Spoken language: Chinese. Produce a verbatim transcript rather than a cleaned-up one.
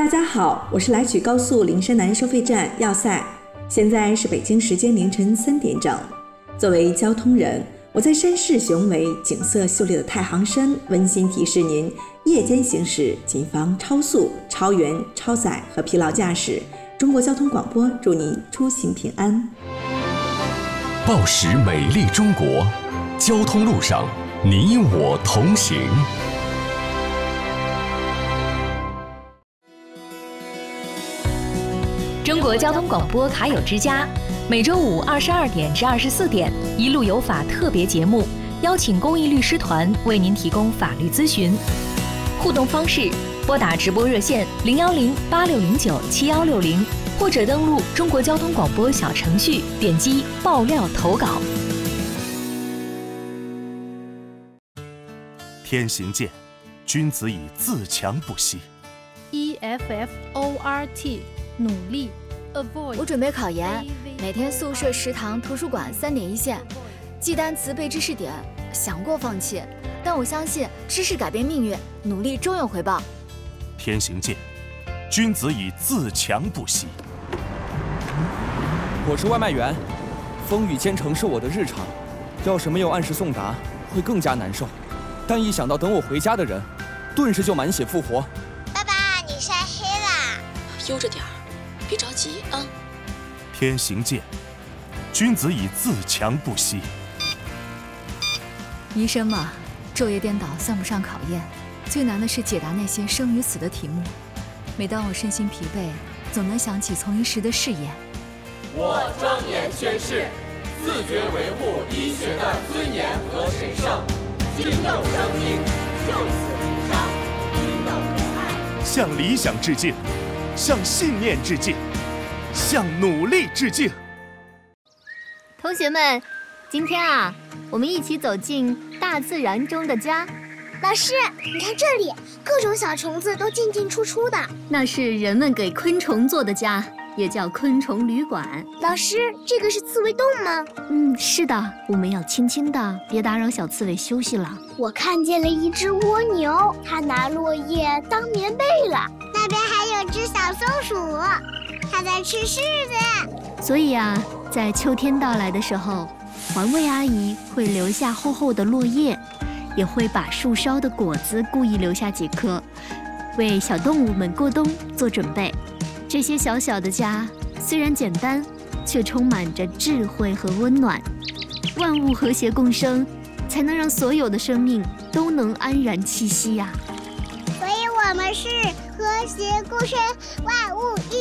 大家好，我是来取高速灵山南收费站要塞，现在是北京时间凌晨三点整。作为交通人，我在山势雄伟、景色秀丽的太行山温馨提示您：夜间行驶谨防超速、超员、超载和疲劳驾驶。中国交通广播祝您出行平安。 报时美丽中国，交通路上你我同行。 中国交通广播卡友之家，每周五二十二点至二十四点，一路有法特别节目，邀请公益律师团为您提供法律咨询。互动方式：拨打直播热线零幺零八六零九七幺六零，或者登录中国交通广播小程序，点击爆料投稿。 天行健，君子以自强不息。 E F F O R T 努力 avoid。 我准备考研，每天宿舍、食堂、图书馆三点一线，记单词、背知识点，想过放弃，但我相信知识改变命运，努力终有回报。 天行健，君子以自强不息。 我是外卖员，风雨兼程是我的日常，要是没有按时送达，会更加难受。但一想到等我回家的人，顿时就满血复活。 爸爸，你晒黑啦！ 悠着点儿，别着急啊。 天行健，君子以自强不息。 医生嘛，昼夜颠倒算不上考验，最难的是解答那些生与死的题目。每当我身心疲惫，总能想起从医时的誓言。 我庄严宣誓，自觉维护医学的尊严和神圣，敬重生命，就此无伤，均等无碍。 向理想致敬，向信念致敬，向努力致敬。 同学们，今天啊，我们一起走进大自然中的家。 老师，你看这里，各种小虫子都进进出出的。 那是人们给昆虫做的家，也叫昆虫旅馆。 老师，这个是刺猬洞吗？ 嗯，是的，我们要轻轻的，别打扰小刺猬休息了。 我看见了一只蜗牛，它拿落叶当棉被了。那边还有只小松鼠，它在吃柿子。 所以啊，在秋天到来的时候，环卫阿姨会留下厚厚的落叶，也会把树梢的果子故意留下几颗，为小动物们过冬做准备。这些小小的家虽然简单，却充满着智慧和温暖。万物和谐共生，才能让所有的生命都能安然栖息呀、 啊。所以我们是和谐共生，万物